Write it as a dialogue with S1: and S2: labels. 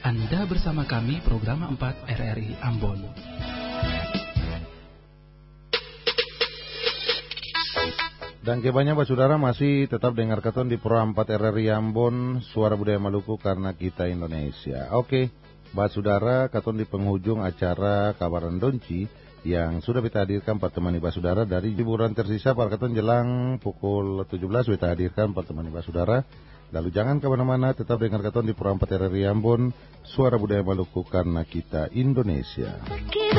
S1: Anda bersama kami program 4 RRI Ambon.
S2: Dan kebanyakan saudara masih tetap dengar katon di Pro 4 RRI Ambon, Suara Budaya Maluku karena kita Indonesia. Oke, saudara, katon di penghujung acara Kabaran Donci yang sudah kita hadirkan pertemani saudara dari hiburan tersisa pada katon jelang pukul 17 kita hadirkan pertemani saudara. Lalu jangan kemana-mana, tetap dengar katon di Pro 4 RRI Ambon, Suara Budaya Maluku karena kita Indonesia.